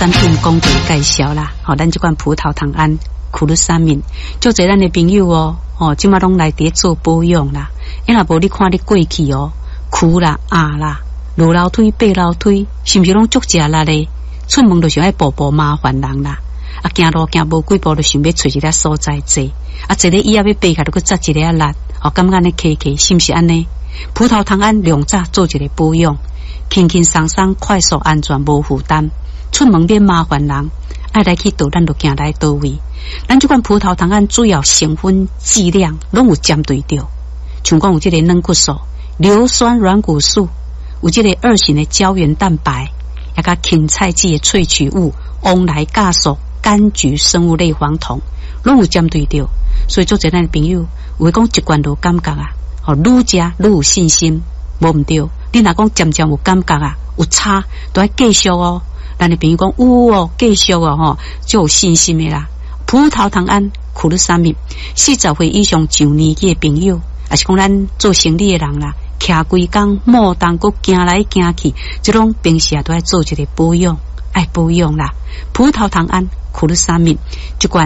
产品工具介绍啦。咱这款葡萄糖胺苦鲁沙敏，就侪咱的朋友即马拢来伫做保养啦。因若无你看你过去苦啦、啦、落楼梯、爬楼梯，是毋是拢足食力咧？出门就想爱步步麻烦人啦。行路行无几步就想要找一个所在坐，坐咧以后要爬起来就再一个力，感觉安尼骑骑是毋是安尼？葡萄糖胺两早做一个保养，轻轻松松、快速、安全、无负担，出门免麻烦人，爱来去倒咱就行来倒位。咱这款葡萄糖胺主要成分剂量拢有针对着，像讲有这个软骨素、硫酸软骨素，有这个2型的胶原蛋白，也甲芹菜剂的萃取物、翁来酵素、柑橘生物类黄酮，拢有针对着。所以做侪咱的朋友，有讲一罐就感觉愈食愈有信心，无毋对。你若讲渐渐有感觉有差，都要继续咱的朋友讲有继续就有信心的啦。葡萄糖胺苦鲁沙敏，40岁以上上年纪的朋友，也是讲咱做生理的人啦，徛规工莫当阁行来行去，这种平时都要做一个保养，爱保养啦。葡萄糖胺苦鲁沙敏一罐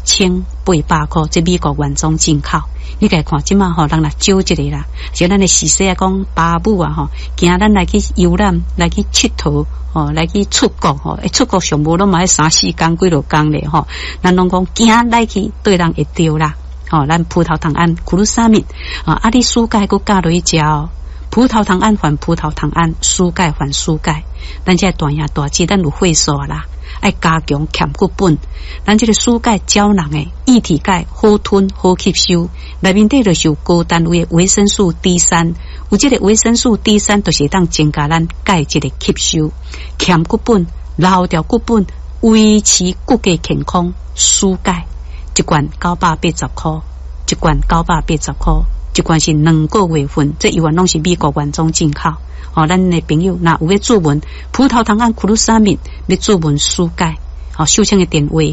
1800块，这美国原装进口。你家看即马人来少一个啦，像咱的时势讲爸母惊咱来去游览，来去佚佗来去出国出国上无拢嘛3、4天几落天咧咱拢讲惊来去对人会着啦咱葡萄糖胺苦鲁沙敏你输钙佫加落去食葡萄糖胺还葡萄糖胺，输钙还输钙。咱这大爷大姐，咱有会所啦，爱加强欠骨本。咱这个输钙胶囊的液体钙好吞好吸收，内面底就是有高单位的维生素 D3， 有这个维生素 D3， 就是当增加咱钙质的吸收，欠骨本、留掉骨本，维持骨骼健康。输钙一罐980块，一罐980块。一罐是2个月份，这一罐拢是美国原装进口。咱的朋友若有要注文葡萄糖胺苦鲁沙敏，要注文输钙，收听的电话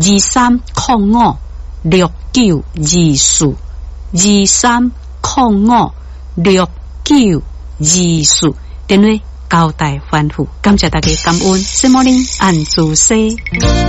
23056924，23056924，电话交代吩咐。感谢大家感恩，什么呢？按住西。